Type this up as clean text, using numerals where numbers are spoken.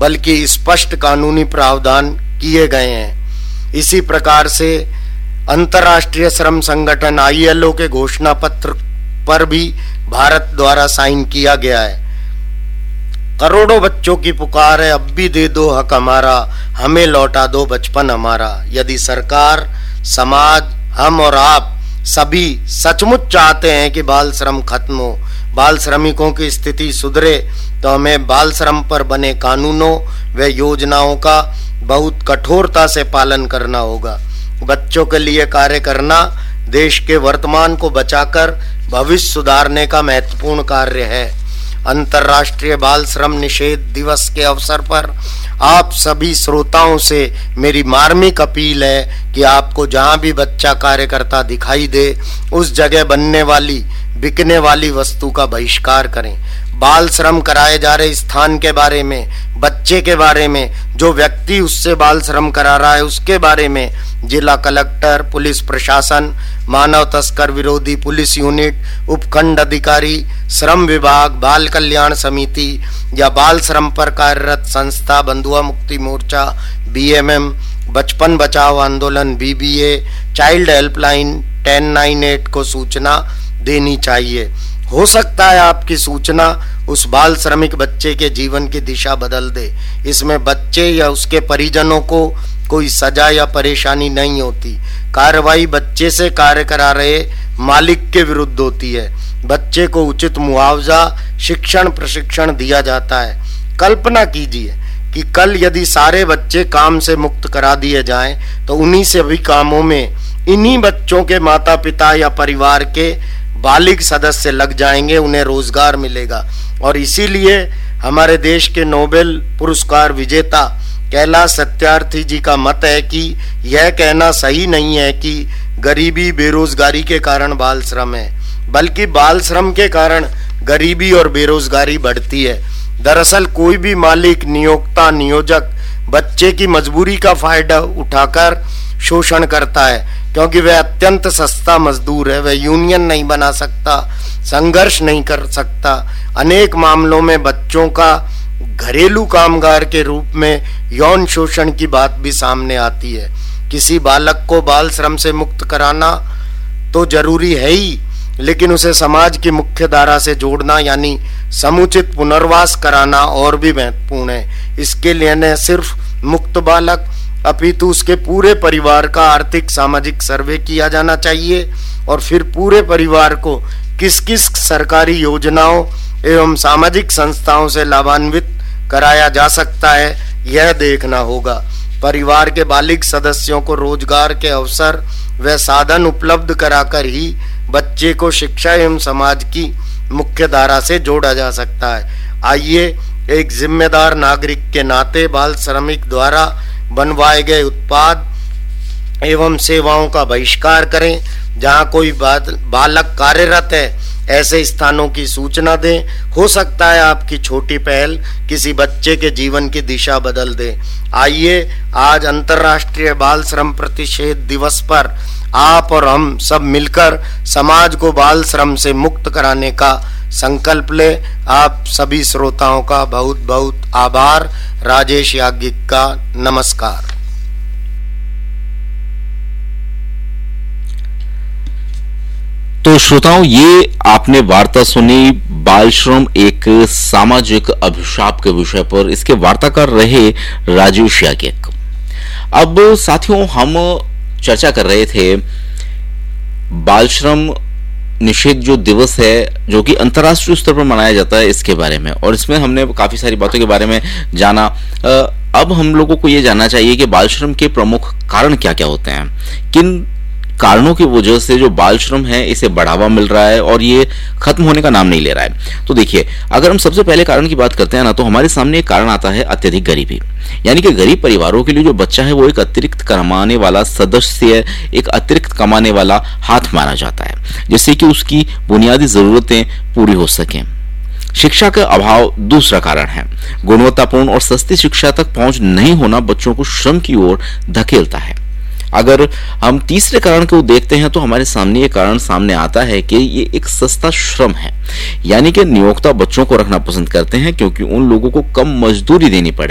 बल्कि स्पष्ट कानूनी प्रावधान किए गए हैं। इसी प्रकार से अंतर्राष्ट्रीय श्रम संगठन ILO के घोषणा पत्र पर भी भारत द्वारा साइन किया गया है। करोड़ों बच्चों की पुकार है, अब भी दे दो हक हमारा, हमें लौटा दो बचपन हमारा। यदि सरकार, समाज, हम और आप सभी सचमुच चाहते हैं कि बाल श्रम खत्म हो, बाल श्रमिकों की स्थिति सुधरे, तो हमें बाल श्रम पर बने कानूनों व योजनाओं का बहुत कठोरता से पालन करना होगा। बच्चों के लिए कार्य करना देश के वर्तमान को बचाकर भविष्य सुधारने का महत्वपूर्ण कार्य है। अंतर्राष्ट्रीय बाल श्रम निषेध दिवस के अवसर पर आप सभी श्रोताओं से मेरी मार्मिक अपील है कि आपको जहां भी बच्चा कार्य करता दिखाई दे, उस जगह बनने वाली, बिकने वाली वस्तु का बहिष्कार करें। बाल श्रम कराए जा रहे स्थान के बारे में, बच्चे के बारे में, जो व्यक्ति उससे बाल श्रम करा रहा है उसके बारे में जिला कलेक्टर, पुलिस प्रशासन, मानव तस्कर विरोधी पुलिस यूनिट, उपखंड अधिकारी, श्रम विभाग, बाल कल्याण समिति या बाल श्रम पर कार्यरत संस्था, बंधुआ मुक्ति मोर्चा, BMM, बचपन बचाओ आंदोलन, BBA, चाइल्ड हेल्पलाइन 1098 को सूचना देनी चाहिए। हो सकता है आपकी सूचना उस बाल श्रमिक बच्चे के जीवन की दिशा बदल दे। इसमें बच्चे या उसके परिजनों को कोई सजा या परेशानी नहीं होती। कार्रवाई बच्चे से कार्य करा रहे मालिक के विरुद्ध होती है। बच्चे को उचित मुआवजा, शिक्षण, प्रशिक्षण दिया जाता है। कल्पना कीजिए कि कल यदि सारे बच्चे काम से मुक्त करा दिए जाएं, तो उन्हीं सभी कामों में इन्हीं बच्चों के माता पिता या परिवार के बालिग सदस्य लग जाएंगे, उन्हें रोजगार मिलेगा। और इसीलिए हमारे देश के नोबेल पुरस्कार विजेता कैलाश सत्यार्थी जी का मत है कि यह कहना सही नहीं है कि गरीबी, बेरोजगारी के कारण बाल श्रम है, बल्कि बाल श्रम के कारण गरीबी और बेरोजगारी बढ़ती है। दरअसल कोई भी मालिक, नियोक्ता, नियोजक बच्चे की मजबूरी का फायदा उठाकर शोषण करता है, क्योंकि वह अत्यंत सस्ता मजदूर है। वह यूनियन नहीं बना सकता, संघर्ष नहीं कर सकता। अनेक मामलों में बच्चों का घरेलू कामगार के रूप में यौन शोषण की बात भी सामने आती है। किसी बालक को बाल श्रम से मुक्त कराना तो जरूरी है ही, लेकिन उसे समाज की मुख्य धारा से जोड़ना यानी समुचित पुनर्वास कराना और भी महत्वपूर्ण है। इसके लिए न सिर्फ मुक्त बालक अपितु उसके पूरे परिवार का आर्थिक सामाजिक सर्वे किया जाना चाहिए और फिर पूरे परिवार को किस किस सरकारी योजनाओं एवं सामाजिक संस्थाओं से लाभान्वित कराया जा सकता है, यह देखना होगा। परिवार के बालिग सदस्यों को रोजगार के अवसर व साधन उपलब्ध कराकर ही बच्चे को शिक्षा एवं समाज की मुख्य धारा से जोड़ा जा सकता है। आइए एक जिम्मेदार नागरिक के नाते बाल श्रमिक द्वारा बनवाए गए उत्पाद एवं सेवाओं का बहिष्कार करें। जहां कोई बालक कार्यरत है, ऐसे स्थानों की सूचना दें। हो सकता है आपकी छोटी पहल किसी बच्चे के जीवन की दिशा बदल दे। आइए आज अंतर्राष्ट्रीय बाल श्रम प्रतिषेध दिवस पर आप और हम सब मिलकर समाज को बाल श्रम से मुक्त कराने का संकल्प ले। आप सभी श्रोताओं का बहुत बहुत आभार। राजेश याज्ञिक का नमस्कार। तो श्रोताओं, ये आपने वार्ता सुनी बाल श्रम एक सामाजिक अभिशाप के विषय पर। इसके वार्ताकार रहे राजेश याज्ञिक। अब साथियों, हम चर्चा कर रहे थे बाल श्रम निषेध जो दिवस है, जो कि अंतर्राष्ट्रीय स्तर पर मनाया जाता है, इसके बारे में। और इसमें हमने काफी सारी बातों के बारे में जाना। अब हम लोगों को ये जानना चाहिए कि बाल श्रम के प्रमुख कारण क्या क्या होते हैं, किन कारणों की वजह से जो बाल श्रम है इसे बढ़ावा मिल रहा है और ये खत्म होने का नाम नहीं ले रहा है। तो देखिए, अगर हम सबसे पहले कारण की बात करते हैं ना, तो हमारे सामने एक कारण आता है अत्यधिक गरीबी। यानी कि गरीब परिवारों के लिए जो बच्चा है वो एक अतिरिक्त कमाने वाला सदस्य, एक अतिरिक्त कमाने वाला हाथ माना जाता है, जिससे कि उसकी बुनियादी जरूरतें पूरी हो सकें। शिक्षा का अभाव दूसरा कारण है। गुणवत्तापूर्ण और सस्ती शिक्षा तक पहुंच नहीं होना बच्चों को श्रम की ओर धकेलता है। अगर हम तीसरे कारण को देखते हैं तो हमारे सामने ये कारण सामने आता है कि ये एक सस्ता श्रम है। यानी कि नियोक्ता बच्चों को रखना पसंद करते हैं क्योंकि उन लोगों को कम मजदूरी देनी पड़े।